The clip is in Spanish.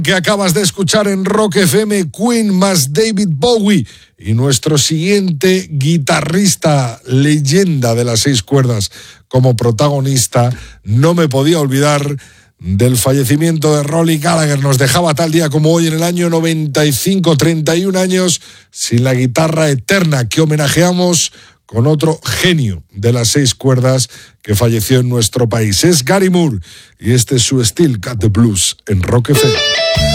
Que acabas de escuchar en Rock FM, Queen más David Bowie, y nuestro siguiente guitarrista, leyenda de las 6 cuerdas como protagonista. No me podía olvidar del fallecimiento de Rory Gallagher. Nos dejaba tal día como hoy en el año 95, 31 años sin la guitarra eterna, que homenajeamos con otro genio de las 6 cuerdas que falleció en nuestro país. Es Gary Moore y este es su Still Got the Blues en Rock FM.